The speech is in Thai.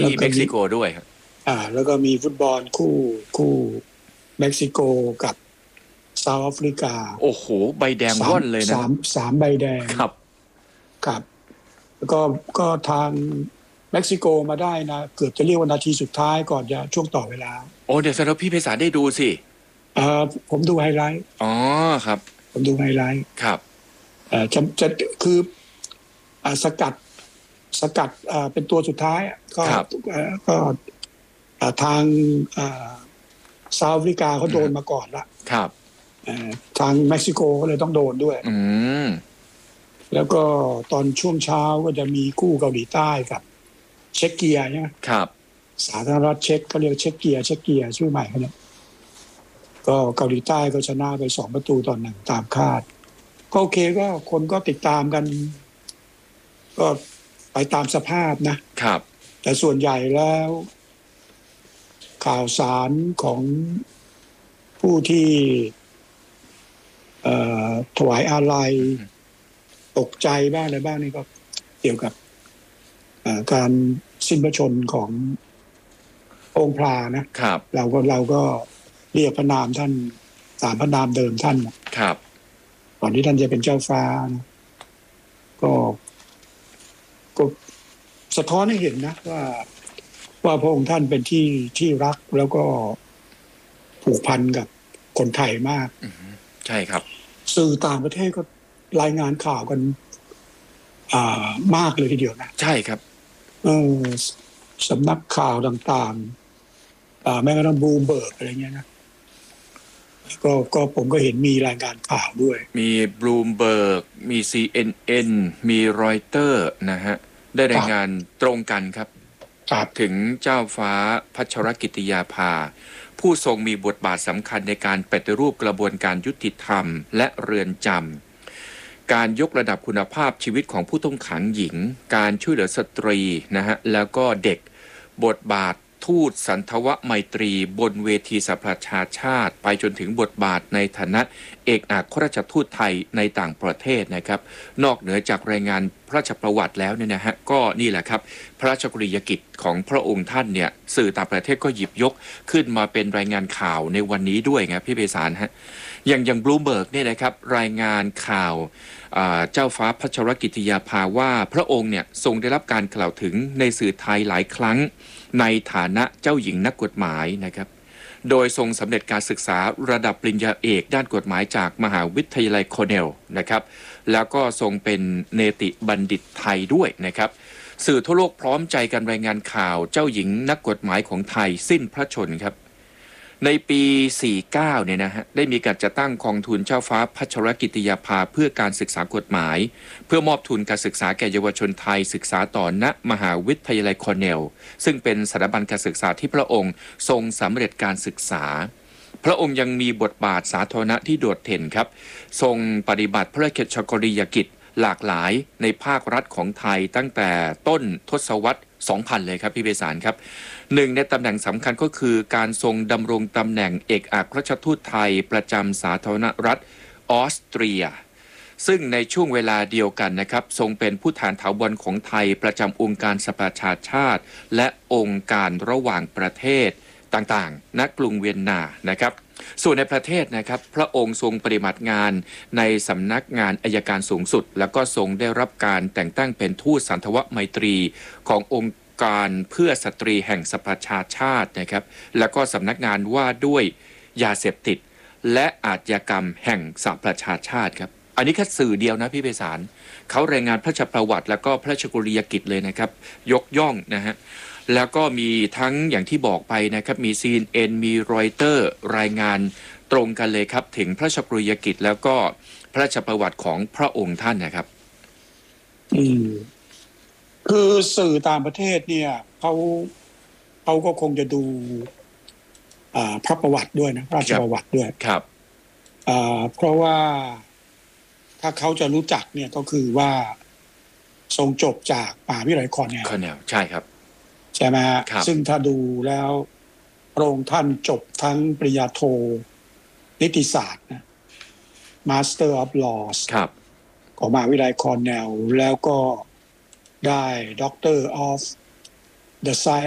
ที่เม็กซิโกด้วยครับแล้วก็มีฟุตบอลคู่เม็กซิโกกับเซาท์แอฟริกาโอ้โหใบแดงว่อนเลยนะสามใบแดงครับแล้วก็ทางเม็กซิโกมาได้นะเกือบจะเรียกว่านาทีสุดท้ายก่อนจะช่วงต่อเวลาโอ้เดี๋ยวแสดงพี่ไพศาลได้ดูสิผมดูไฮไลท์อ๋อครับผมดูไฮไลท์ครับจะคือสกัดเป็นตัวสุดท้ายก็ทางเซาท์แอฟริกาเขาโดนมาก่อนละครับทางเม็กซิโกก็เลยต้องโดนด้วยแล้วก็ตอนช่วงเช้าก็จะมีคู่เกาหลีใต้กับเช็กเกียใช่ไหมครับสาธารณรัฐเช็กเขาเรียกเช็กเกียชื่อใหม่เขาเนี่ยก็เกาหลีใต้ก็ชนะไป2-1ตามคาดก็โอเคก็คนก็ติดตามกันก็ไปตามสภาพนะครับแต่ส่วนใหญ่แล้วข่าวสารของผู้ที่ถวายอาลัยตกใจบ้างอะไรบ้างนี่ก็เกี่ยวกับการสิ้นพระชนม์ขององค์พระนะครับเราก็เรียกพระนามท่านตามพระนามเดิมท่านครับก่อนที่ท่านจะเป็นเจ้าฟ้านะก็สะท้อนให้เห็นนะว่าพระองค์ท่านเป็นที่รักแล้วก็ผูกพันกับคนไทยมากใช่ครับสื่อต่างประเทศก็รายงานข่าวกันมากเลยทีเดียวนะใช่ครับสำนักข่าวต่างๆแม้กระทั่งบลูมเบิร์กอะไรเงี้ยนะก็ผมก็เห็นมีรายงานข่าวด้วยมีบลูมเบิร์กมี CNN มีรอยเตอร์นะฮะได้รายงานตรงกันครับถึงเจ้าฟ้าพัชรกิติยาภาผู้ทรงมีบทบาทสำคัญในการปฏิรูปกระบวนการยุติธรรมและเรือนจำการยกระดับคุณภาพชีวิตของผู้ต้องขังหญิงการช่วยเหลือสตรีนะฮะแล้วก็เด็กบทบาททูตสันทวไมตรีบนเวทีสหประชาชาติไปจนถึงบทบาทในฐานะเอกอัครราชทูตไทยในต่างประเทศนะครับนอกเหนือจากรายงานพระราชประวัติแล้วเนี่ยนะฮะก็นี่แหละครับพระราชกรณียกิจของพระองค์ท่านเนี่ยสื่อต่างประเทศก็หยิบยกขึ้นมาเป็นรายงานข่าวในวันนี้ด้วยไงพี่ไพศาลฮะอย่างบลูมเบิร์กเนี่ยนะครับรายงานข่าวเจ้าฟ้าพัชรกิติยาภาว่าพระองค์เนี่ยทรงได้รับการกล่าวถึงในสื่อไทยหลายครั้งในฐานะเจ้าหญิงนักกฎหมายนะครับโดยทรงสำเร็จการศึกษาระดับปริญญาเอกด้านกฎหมายจากมหาวิทยาลัยโคเนลนะครับแล้วก็ทรงเป็นเนติบัณฑิตไทยด้วยนะครับสื่อทั่วโลกพร้อมใจกันรายงานข่าวเจ้าหญิงนักกฎหมายของไทยสิ้นพระชนม์ครับในปี 49 เนี่ยนะฮะได้มีการจัดตั้งกองทุนเจ้าฟ้าพัชรกิติยาภาเพื่อการศึกษากฎหมายเพื่อมอบทุนการศึกษาแก่เยาวชนไทยศึกษาต่อณมหาวิทยาลัยโคเนลซึ่งเป็นสถาบันการศึกษาที่พระองค์ทรงสำเร็จการศึกษาพระองค์ยังมีบทบาทสาธารณะที่โดดเด่นครับทรงปฏิบัติพระราชกรณียกิจหลากหลายในภาครัฐของไทยตั้งแต่ต้นทศวรรษ 2000 เลยครับพี่ไพศาลครับหนึ่งในตำแหน่งสำคัญก็คือการทรงดำรงตำแหน่งเอกอัครราชทูตไทยประจำสาธารณรัฐออสเตรียซึ่งในช่วงเวลาเดียวกันนะครับทรงเป็นผู้แทนถาวรของไทยประจำองค์การสหประชาชาติและองค์การระหว่างประเทศต่างๆณกรุงเวียนนานะครับส่วนในประเทศนะครับพระองค์ทรงปฏิบัติงานในสำนักงานอัยการสูงสุดแล้วก็ทรงได้รับการแต่งตั้งเป็นทูตสันทวไมตรีขององค์การเพื่อสตรีแห่งสหประชาชาตินะครับแล้วก็สำนักงานว่าด้วยยาเสพติดและอาชญากรรมแห่งสหประชาชาติครับอันนี้แค่สื่อเดียวนะพี่ไพศาลเขารายงานพระราชประวัติแล้วก็พระราชกรณียกิจเลยนะครับยกย่องนะฮะแล้วก็มีทั้งอย่างที่บอกไปนะครับมี CNN มีรอยเตอร์รายงานตรงกันเลยครับถึงพระราชกรณียกิจแล้วก็พระราชประวัติของพระองค์ท่านนะครับคือสื่อต่างประเทศเนี่ยเขาก็คงจะดูพระประวัติด้วยนะพระราชประวัติด้วยครับเพราะว่าถ้าเขาจะรู้จักเนี่ยก็คือว่าทรงจบจากมหาวิทยาลัยคอร์เนลใช่ครับใช่ไหมซึ่งถ้าดูแล้วพระองค์ท่านจบทั้งปริญญาโทนิติศาสตร์นะ Master of Laws ของมหาวิทยาลัยคอร์เนลแล้วก็ได้ Doctor of the Science